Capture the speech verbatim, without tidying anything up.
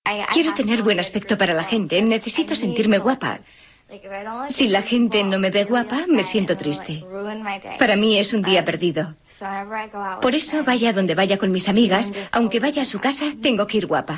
Quiero tener buen aspecto para la gente. Necesito sentirme guapa. Si la gente no me ve guapa, me siento triste. Para mí es un día perdido. Por eso, vaya donde vaya con mis amigas, aunque vaya a su casa, tengo que ir guapa.